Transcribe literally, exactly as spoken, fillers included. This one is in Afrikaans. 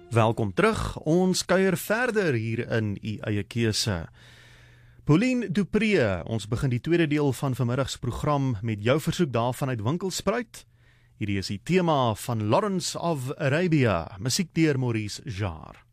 Welkom terug, ons kuier verder hier in u eie keuse. Pauline du Preez, ons begin die tweede deel van vanmiddag se program met jou versoek daarvan uit Winkelspruit. Hierdie is die tema van Lawrence of Arabia, musiek deur Maurice Jarre.